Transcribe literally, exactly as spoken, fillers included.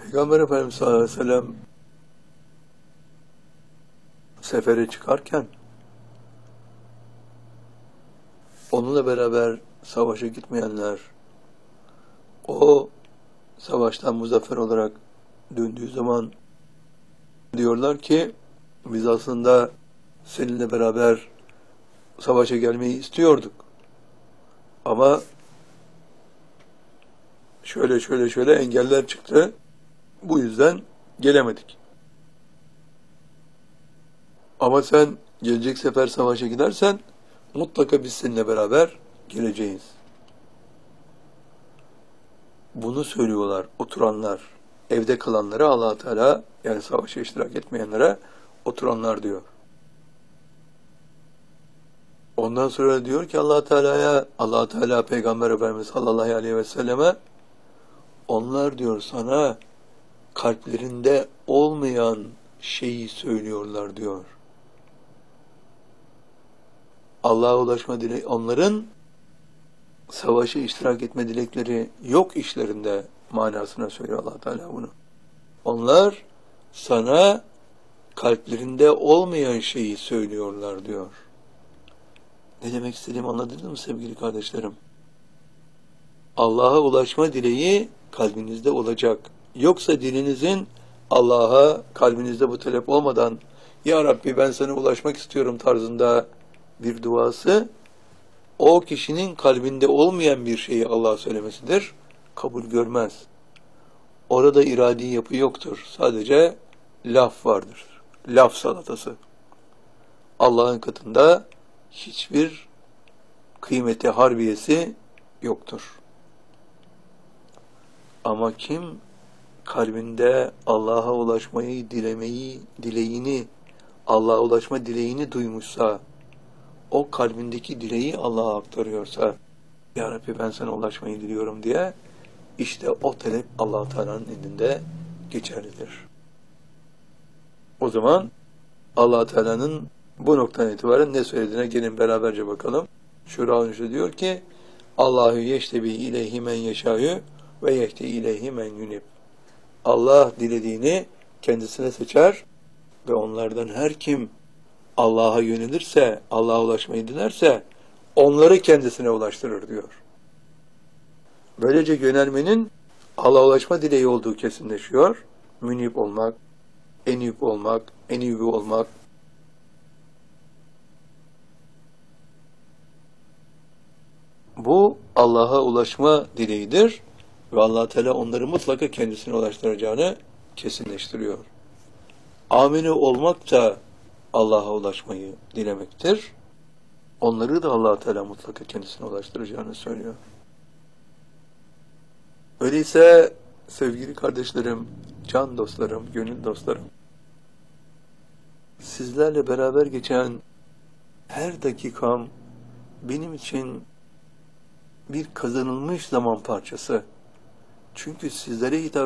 Peygamber Efendimiz sallallahu aleyhi ve sellem sefere çıkarken onunla beraber savaşa gitmeyenler o savaştan muzaffer olarak döndüğü zaman diyorlar ki biz aslında seninle beraber savaşa gelmeyi istiyorduk. Ama şöyle şöyle şöyle engeller çıktı. Bu yüzden gelemedik. Ama sen gelecek sefer savaşa gidersen mutlaka biz seninle beraber geleceğiz. Bunu söylüyorlar oturanlar. Evde kalanlara Allah Teala, yani savaşa iştirak etmeyenlere oturanlar diyor. Ondan sonra diyor ki Allah Teala'ya, Allah Teala Peygamber Efendimiz sallallahu aleyhi ve selleme, onlar diyor sana kalplerinde olmayan şeyi söylüyorlar diyor. Allah'a ulaşma dileği, onların savaşa iştirak etme dilekleri yok işlerinde manasına söylüyor Allah Teala bunu. Onlar sana kalplerinde olmayan şeyi söylüyorlar diyor. Ne demek istediğimi anladınız mı sevgili kardeşlerim? Allah'a ulaşma dileği kalbinizde olacak. Yoksa dilinizin Allah'a kalbinizde bu talep olmadan Ya Rabbi ben sana ulaşmak istiyorum tarzında bir duası, o kişinin kalbinde olmayan bir şeyi Allah'a söylemesidir. Kabul görmez. Orada iradi yapı yoktur. Sadece laf vardır. Laf salatası. Allah'ın katında hiçbir kıymeti harbiyesi yoktur. Ama kim kalbinde Allah'a ulaşmayı dilemeyi, dileğini, Allah'a ulaşma dileğini duymuşsa, o kalbindeki dileği Allah'a aktarıyorsa, Ya Rabbi ben sana ulaşmayı diliyorum diye, işte o talep Allah Teala'nın indinde geçerlidir. O zaman Allah Teala'nın bu noktadan itibaren ne söylediğine gelin beraberce bakalım. Şura diyor ki Allahu yeştebi ileyhi men yeşâ'yu ve yehdi ileyhi men yunib. Allah dilediğini kendisine seçer ve onlardan her kim Allah'a yönelirse, Allah'a ulaşmayı dilerse onları kendisine ulaştırır diyor. Böylece yönelmenin Allah'a ulaşma dileği olduğu kesinleşiyor. Münib olmak, enib olmak, enibi olmak. Bu Allah'a ulaşma dileğidir ve Allah Teala onları mutlaka kendisine ulaştıracağını kesinleştiriyor. Amine olmak da Allah'a ulaşmayı dilemektir. Onları da Allah Teala mutlaka kendisine ulaştıracağını söylüyor. Öyleyse sevgili kardeşlerim, can dostlarım, gönül dostlarım, sizlerle beraber geçen her dakikam benim için bir kazanılmış zaman parçası. Çünkü sizlere hitap